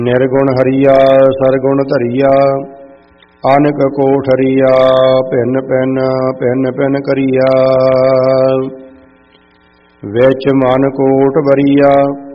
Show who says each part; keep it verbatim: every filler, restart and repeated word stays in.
Speaker 1: ਨਿਰਗੁਣ ਹਰੀਆ ਸਰਗੁਣ ਧਰੀਆ, ਅਨਕ ਕੋਠਰੀਆ ਭਿੰਨ ਭਿੰਨ ਭਿੰਨ ਭਿੰਨ ਕਰੀਆ। ਵਿੱਚ ਮਨ ਕੋਟ ਬਰੀਆ,